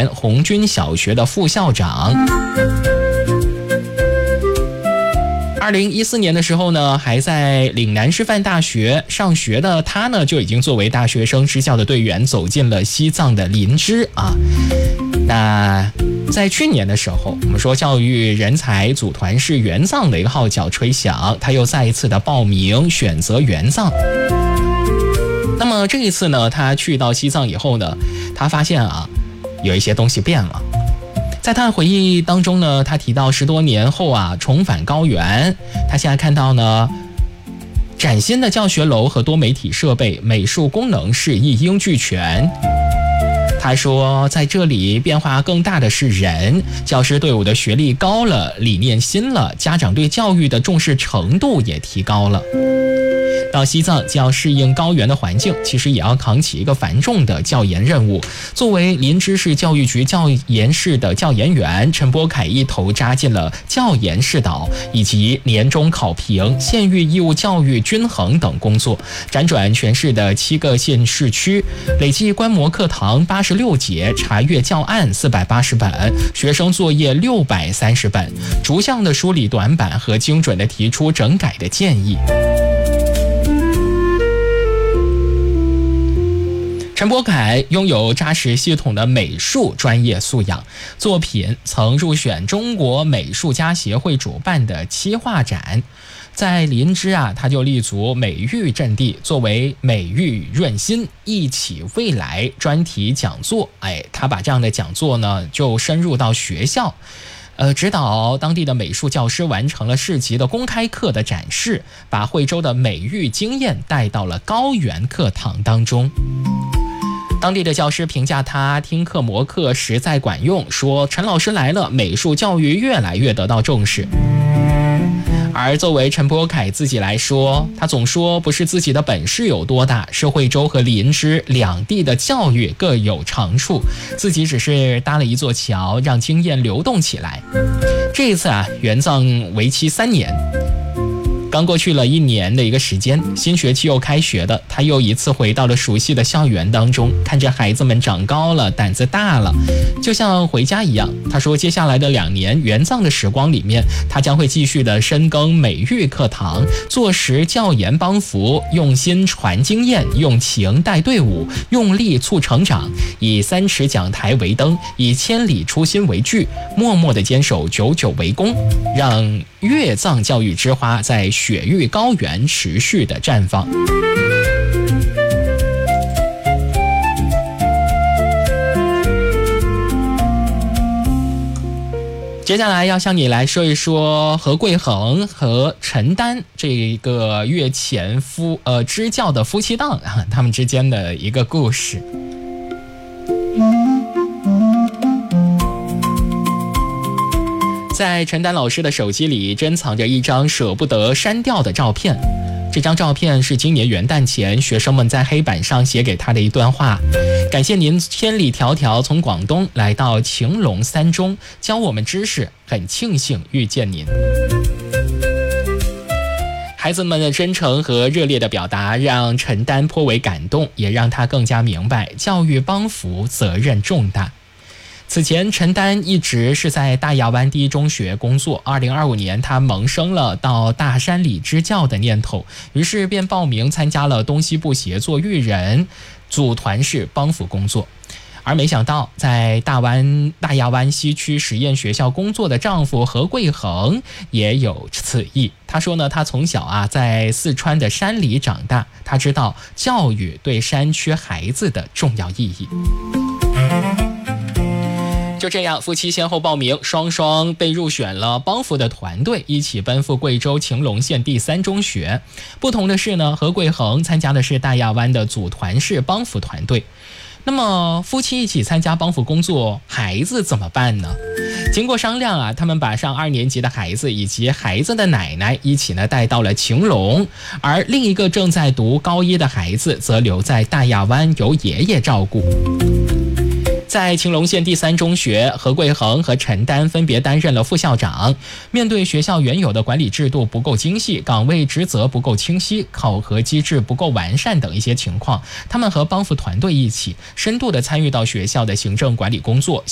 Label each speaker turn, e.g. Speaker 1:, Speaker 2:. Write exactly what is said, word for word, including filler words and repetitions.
Speaker 1: 年红军小学的副校长。二零一四年的时候呢，还在岭南师范大学上学的他呢，就已经作为大学生支教的队员走进了西藏的林芝啊。那在去年的时候，我们说教育人才组团是援藏的一个号角吹响，他又再一次的报名选择援藏。那么这一次呢，他去到西藏以后呢，他发现啊，有一些东西变了。在他的回忆当中呢，他提到十多年后啊，重返高原，他现在看到呢，崭新的教学楼和多媒体设备，美术功能是一应俱全。他说在这里变化更大的是人，教师队伍的学历高了，理念新了，家长对教育的重视程度也提高了。到西藏既要适应高原的环境，其实也要扛起一个繁重的教研任务。作为林芝市教育局教研室的教研员，陈波凯一头扎进了教研室导以及年终考评、县域义务教育均衡等工作，辗转全市的七个县市区，累计观摩课堂八十六节，查阅教案四百八十本，学生作业六百三十本，逐项的梳理短板和精准的提出整改的建议。陈波凯拥有扎实系统的美术专业素养，作品曾入选中国美术家协会主办的七画展。在林芝啊，他就立足美育阵地，作为美育润心一起未来专题讲座。哎，他把这样的讲座呢，就深入到学校。呃，指导当地的美术教师完成了市级的公开课的展示，把惠州的美育经验带到了高原课堂当中。当地的教师评价他听课模课实在管用，说陈老师来了，美术教育越来越得到重视。而作为陈波凯自己来说，他总说不是自己的本事有多大，是惠州和林芝两地的教育各有长处，自己只是搭了一座桥，让经验流动起来。这一次啊，援藏为期三年。刚过去了一年的一个时间，新学期又开学的，他又一次回到了熟悉的校园当中，看着孩子们长高了，胆子大了，就像回家一样。他说接下来的两年援藏的时光里面，他将会继续的深耕美育课堂，做实教研帮扶，用心传经验，用情带队伍，用力促成长，以三尺讲台为灯，以千里初心为炬，默默的坚守，久久为功，让越藏教育之花在雪域高原持续的绽放。接下来要向你来说一说何贵恒和陈丹这个月前夫呃支教的夫妻档啊，他们之间的一个故事。在陈丹老师的手机里珍藏着一张舍不得删掉的照片，这张照片是今年元旦前学生们在黑板上写给他的一段话：感谢您千里迢迢从广东来到晴隆三中教我们知识，很庆幸遇见您。孩子们的真诚和热烈的表达让陈丹颇为感动，也让他更加明白教育帮扶责任重大。此前陈丹一直是在大亚湾第一中学工作，二零二五年他萌生了到大山里支教的念头，于是便报名参加了东西部协作育人组团式帮扶工作。而没想到在大湾大亚湾西区实验学校工作的丈夫何贵恒也有此意。他说呢，他从小啊在四川的山里长大，他知道教育对山区孩子的重要意义。就这样，夫妻先后报名，双双被入选了帮扶的团队，一起奔赴贵州晴隆县第三中学。不同的是呢，何贵恒参加的是大亚湾的组团式帮扶团队。那么夫妻一起参加帮扶工作，孩子怎么办呢？经过商量啊，他们把上二年级的孩子以及孩子的奶奶一起呢带到了晴隆，而另一个正在读高一的孩子则留在大亚湾由爷爷照顾。在晴隆县第三中学，何贵恒和陈丹分别担任了副校长。面对学校原有的管理制度不够精细，岗位职责不够清晰，考核机制不够完善等一些情况，他们和帮扶团队一起深度地参与到学校的行政管理工作，